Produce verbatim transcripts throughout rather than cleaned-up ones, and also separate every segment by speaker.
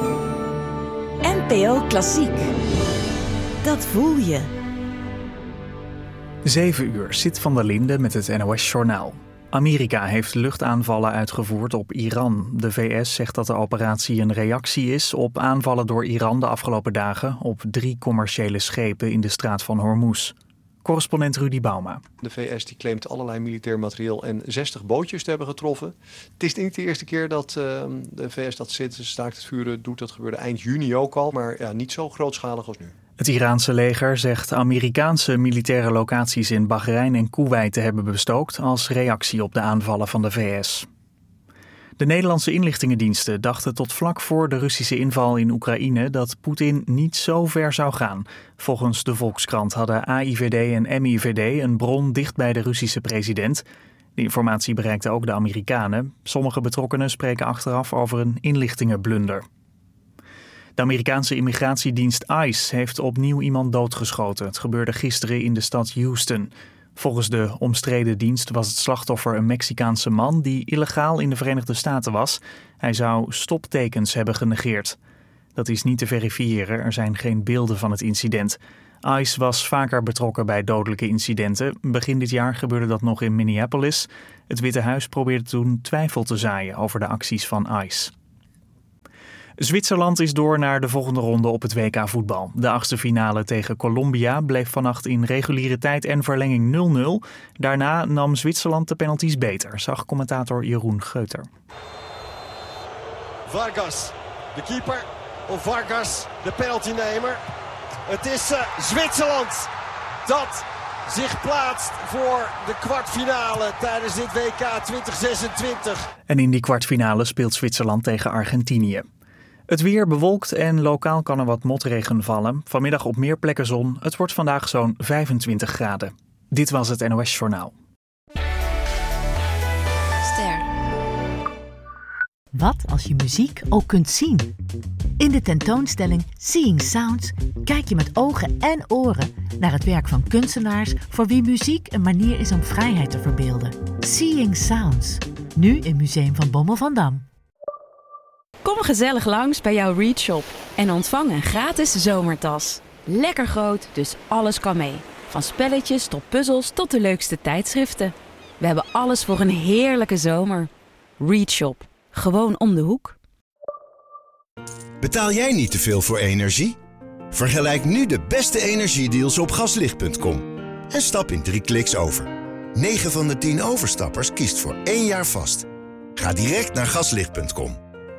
Speaker 1: N P O Klassiek. Dat voel je.
Speaker 2: Zeven uur, Sid van der Linde met het N O S-journaal. Amerika heeft luchtaanvallen uitgevoerd op Iran. De V S zegt dat de operatie een reactie is op aanvallen door Iran de afgelopen dagen op drie commerciële schepen in de straat van Hormuz. Correspondent Rudy Bauma.
Speaker 3: De V S die claimt allerlei militair materieel en zestig bootjes te hebben getroffen. Het is niet de eerste keer dat uh, de V S dat sinds staakt het vuren doet. Dat gebeurde eind juni ook al, maar ja, niet zo grootschalig als nu.
Speaker 2: Het Iraanse leger zegt Amerikaanse militaire locaties in Bahrein en Koeweit te hebben bestookt als reactie op de aanvallen van de V S. De Nederlandse inlichtingendiensten dachten tot vlak voor de Russische inval in Oekraïne dat Poetin niet zo ver zou gaan. Volgens de Volkskrant hadden A I V D en M I V D een bron dicht bij de Russische president. De informatie bereikte ook de Amerikanen. Sommige betrokkenen spreken achteraf over een inlichtingenblunder. De Amerikaanse immigratiedienst ICE heeft opnieuw iemand doodgeschoten. Het gebeurde gisteren in de stad Houston. Volgens de omstreden dienst was het slachtoffer een Mexicaanse man die illegaal in de Verenigde Staten was. Hij zou stoptekens hebben genegeerd. Dat is niet te verifiëren, er zijn geen beelden van het incident. ICE was vaker betrokken bij dodelijke incidenten. Begin dit jaar gebeurde dat nog in Minneapolis. Het Witte Huis probeerde toen twijfel te zaaien over de acties van ICE. Zwitserland is door naar de volgende ronde op het W K voetbal. De achtste finale tegen Colombia bleef vannacht in reguliere tijd en verlenging nul nul. Daarna nam Zwitserland de penalties beter, zag commentator Jeroen Geuter.
Speaker 4: Vargas, de keeper, of Vargas, de penaltynemer. Het is uh, Zwitserland dat zich plaatst voor de kwartfinale tijdens dit W K twintig zesentwintig.
Speaker 2: En in die kwartfinale speelt Zwitserland tegen Argentinië. Het weer bewolkt en lokaal kan er wat motregen vallen. Vanmiddag op meer plekken zon. Het wordt vandaag zo'n vijfentwintig graden. Dit was het N O S-journaal.
Speaker 1: Ster.
Speaker 5: Wat als je muziek ook kunt zien? In de tentoonstelling Seeing Sounds kijk je met ogen en oren naar het werk van kunstenaars voor wie muziek een manier is om vrijheid te verbeelden. Seeing Sounds, nu in Museum van Bommel van Dam.
Speaker 6: Kom gezellig langs bij jouw Read Shop en ontvang een gratis zomertas. Lekker groot, dus alles kan mee. Van spelletjes tot puzzels tot de leukste tijdschriften. We hebben alles voor een heerlijke zomer. Read Shop, gewoon om de hoek.
Speaker 7: Betaal jij niet te veel voor energie? Vergelijk nu de beste energiedeals op gaslicht punt com. En stap in drie kliks over. negen van de tien overstappers kiest voor één jaar vast. Ga direct naar gaslicht punt com.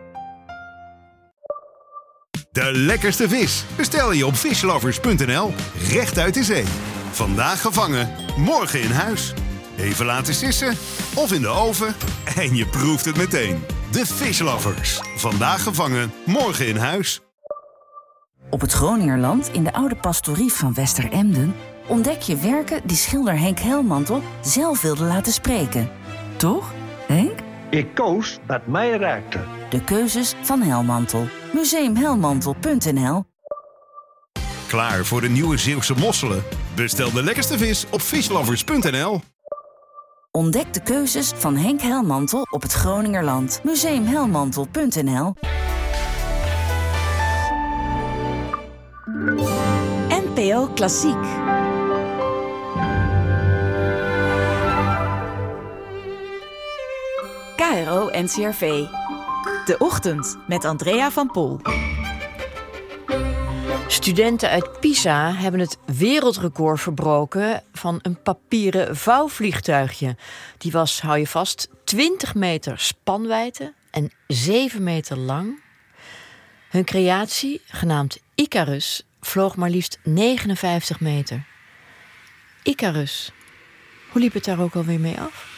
Speaker 8: De lekkerste vis bestel je op fishlovers punt n l. Recht uit de zee. Vandaag gevangen, morgen in huis. Even laten sissen of in de oven en je proeft het meteen. De Fishlovers. Vandaag gevangen, morgen in huis.
Speaker 9: Op het Groningerland in de oude pastorie van Westeremden ontdek je werken die schilder Henk Helmantel zelf wilde laten spreken. Toch, Henk?
Speaker 10: Ik koos wat mij raakte.
Speaker 9: De keuzes van Helmantel. museum helmantel punt n l.
Speaker 8: Klaar voor de nieuwe Zeeuwse mosselen? Bestel de lekkerste vis op fishlovers punt n l.
Speaker 9: Ontdek de keuzes van Henk Helmantel op het Groningerland. museum helmantel punt n l.
Speaker 1: N P O Klassiek. K R O N C R V. De Ochtend met Andrea van Pol.
Speaker 11: Studenten uit Pisa hebben het wereldrecord verbroken van een papieren vouwvliegtuigje. Die was, hou je vast, twintig meter spanwijdte en zeven meter lang. Hun creatie, genaamd Icarus, vloog maar liefst negenenvijftig meter. Icarus, hoe liep het daar ook alweer mee af?